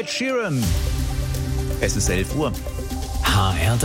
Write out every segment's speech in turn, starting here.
Ed Sheeran. Es ist 11 Uhr. HR3.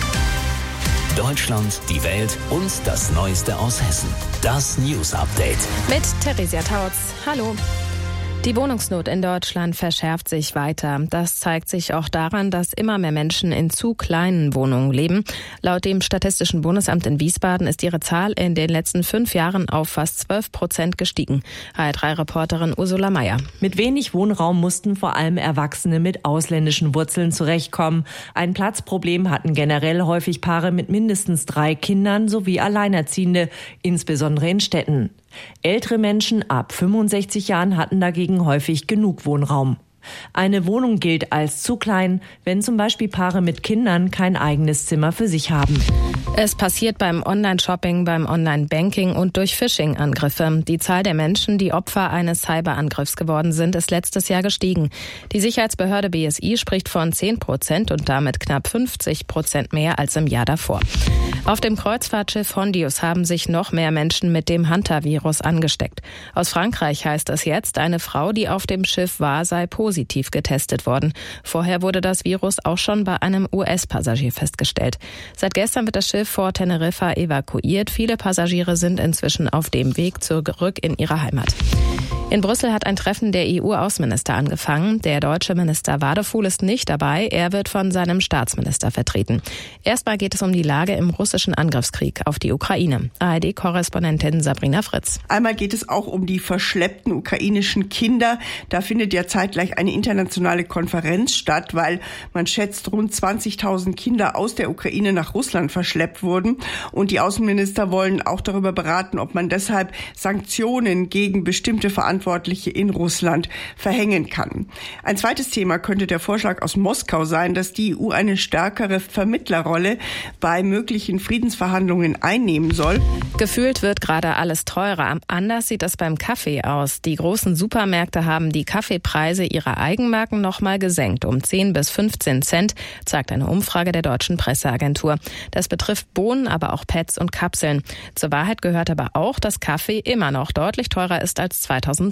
Deutschland, die Welt und das Neueste aus Hessen. Das News Update. Mit Theresia Tautz. Hallo. Die Wohnungsnot in Deutschland verschärft sich weiter. Das zeigt sich auch daran, dass immer mehr Menschen in zu kleinen Wohnungen leben. Laut dem Statistischen Bundesamt in Wiesbaden ist ihre Zahl in den letzten 5 Jahren auf fast 12% gestiegen. HR3-Reporterin Ursula Meier. Mit wenig Wohnraum mussten vor allem Erwachsene mit ausländischen Wurzeln zurechtkommen. Ein Platzproblem hatten generell häufig Paare mit mindestens 3 Kindern sowie Alleinerziehende, insbesondere in Städten. Ältere Menschen ab 65 Jahren hatten dagegen häufig genug Wohnraum. Eine Wohnung gilt als zu klein, wenn zum Beispiel Paare mit Kindern kein eigenes Zimmer für sich haben. Es passiert beim Online-Shopping, beim Online-Banking und durch Phishing-Angriffe. Die Zahl der Menschen, die Opfer eines Cyberangriffs geworden sind, ist letztes Jahr gestiegen. Die Sicherheitsbehörde BSI spricht von 10% und damit knapp 50% mehr als im Jahr davor. Auf dem Kreuzfahrtschiff Hondius haben sich noch mehr Menschen mit dem Hantavirus angesteckt. Aus Frankreich heißt es jetzt, eine Frau, die auf dem Schiff war, sei positiv getestet worden. Vorher wurde das Virus auch schon bei einem US-Passagier festgestellt. Seit gestern wird das Schiff vor Teneriffa evakuiert. Viele Passagiere sind inzwischen auf dem Weg zurück in ihre Heimat. In Brüssel hat ein Treffen der EU-Außenminister angefangen. Der deutsche Minister Wadefuhl ist nicht dabei. Er wird von seinem Staatsminister vertreten. Erstmal geht es um die Lage im russischen Angriffskrieg auf die Ukraine. ARD-Korrespondentin Sabrina Fritz. Einmal geht es auch um die verschleppten ukrainischen Kinder. Da findet ja zeitgleich eine internationale Konferenz statt, weil man schätzt, rund 20.000 Kinder aus der Ukraine nach Russland verschleppt wurden. Und die Außenminister wollen auch darüber beraten, ob man deshalb Sanktionen gegen bestimmte Verantwortliche in Russland verhängen kann. Ein zweites Thema könnte der Vorschlag aus Moskau sein, dass die EU eine stärkere Vermittlerrolle bei möglichen Friedensverhandlungen einnehmen soll. Gefühlt wird gerade alles teurer. Anders sieht es beim Kaffee aus. Die großen Supermärkte haben die Kaffeepreise ihrer Eigenmarken nochmal gesenkt, um 10 bis 15 Cent, zeigt eine Umfrage der deutschen Presseagentur. Das betrifft Bohnen, aber auch Pads und Kapseln. Zur Wahrheit gehört aber auch, dass Kaffee immer noch deutlich teurer ist als 2023.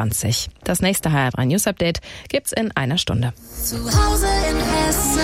Das nächste HR3 News Update gibt's in einer Stunde. Zu Hause in Hessen.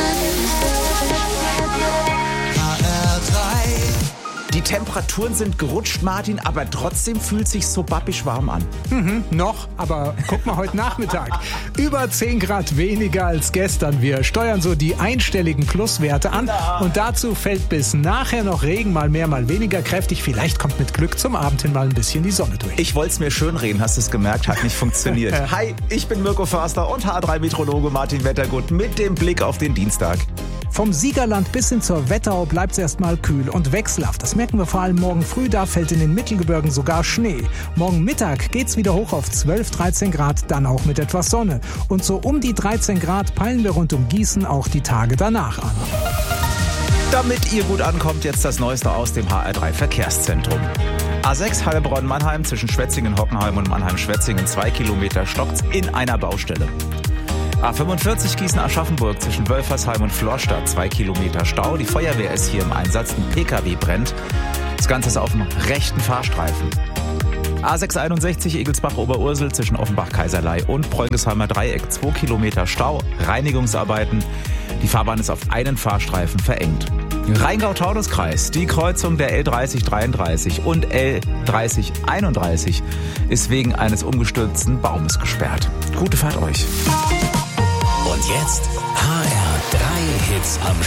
Die Temperaturen sind gerutscht, Martin, aber trotzdem fühlt sich so babbisch warm an. Noch, aber guck mal heute Nachmittag. Über 10 Grad weniger als gestern. Wir steuern so die einstelligen Pluswerte an. Und dazu fällt bis nachher noch Regen, mal mehr, mal weniger kräftig. Vielleicht kommt mit Glück zum Abend hin mal ein bisschen die Sonne durch. Ich wollte es mir schön reden, hast du es gemerkt, hat nicht funktioniert. Hi, ich bin Mirko Förster und H3-Meteorologe Martin Wettergut mit dem Blick auf den Dienstag. Vom Siegerland bis hin zur Wetterau bleibt es erstmal kühl und wechselhaft. Das merken wir vor allem morgen früh, da fällt in den Mittelgebirgen sogar Schnee. Morgen Mittag geht's wieder hoch auf 12, 13 Grad, dann auch mit etwas Sonne. Und so um die 13 Grad peilen wir rund um Gießen auch die Tage danach an. Damit ihr gut ankommt, jetzt das Neueste aus dem HR3 Verkehrszentrum. A6 Heilbronn-Mannheim zwischen Schwetzingen-Hockenheim und Mannheim-Schwetzingen 2 Kilometer stockt's in einer Baustelle. A45 Gießen-Aschaffenburg zwischen Wölfersheim und Florstadt 2 Kilometer Stau. Die Feuerwehr ist hier im Einsatz, ein PKW brennt. Das Ganze ist auf dem rechten Fahrstreifen. A661 Egelsbach-Oberursel zwischen Offenbach-Kaiserlei und Preungesheimer Dreieck 2 Kilometer Stau. Reinigungsarbeiten. Die Fahrbahn ist auf einen Fahrstreifen verengt. Rheingau-Taunus-Kreis, die Kreuzung der L3033 und L3031 ist wegen eines umgestürzten Baumes gesperrt. Gute Fahrt euch. Und jetzt HR3 Hits am